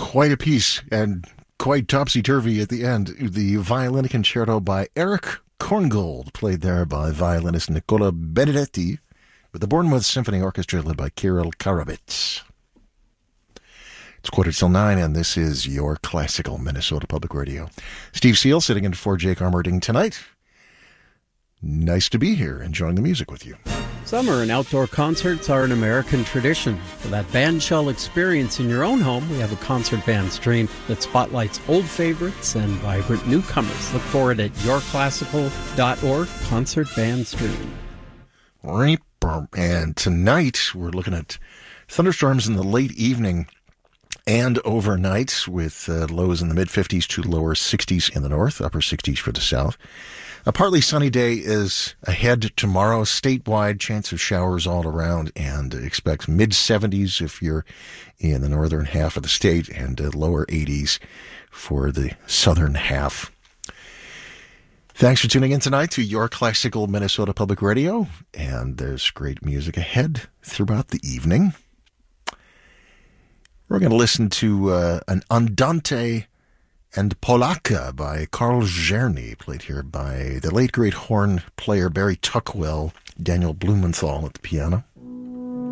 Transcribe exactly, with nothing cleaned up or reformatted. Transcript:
quite a piece and quite topsy-turvy at the end. The Violin Concerto by Eric Korngold, played there by violinist Nicola Benedetti, with the Bournemouth Symphony Orchestra led by Kirill Karabits. It's quarter till nine, and this is your classical Minnesota Public Radio. Steve Seal sitting in for Jake Armerding tonight. Nice to be here, enjoying the music with you. Summer and outdoor concerts are an American tradition. For that bandshell experience in your own home, we have a concert band stream that spotlights old favorites and vibrant newcomers. Look for it at your classical dot org, concert band stream. And tonight, we're looking at thunderstorms in the late evening and overnight, with uh, lows in the mid-fifties to lower sixties in the north, upper sixties for the south. A partly sunny day is ahead tomorrow. Statewide chance of showers all around, and expect mid-seventies if you're in the northern half of the state, and uh, lower eighties for the southern half. Thanks for tuning in tonight to your classical Minnesota Public Radio, and there's great music ahead throughout the evening. We're going to listen to uh, an Andante and Polaka by Karl Czerny, played here by the late great horn player Barry Tuckwell, Daniel Blumenthal at the piano.